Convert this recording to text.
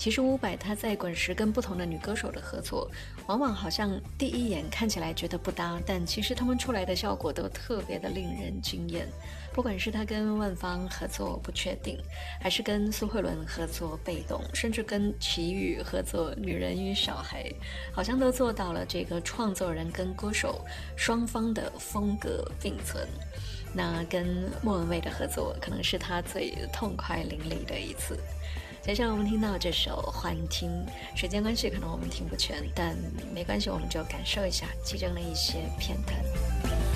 其实伍佰他在滚石跟不同的女歌手的合作，往往好像第一眼看起来觉得不搭，但其实他们出来的效果都特别的令人惊艳。不管是他跟万芳合作不确定，还是跟苏慧伦合作被动，甚至跟齐豫合作《女人与小孩》，好像都做到了这个创作人跟歌手双方的风格并存。那跟莫文蔚的合作，可能是他最痛快淋漓的一次。接下来我们听到这首《幻听》，时间关系可能我们听不全，但没关系，我们就感受一下其中的一些片段。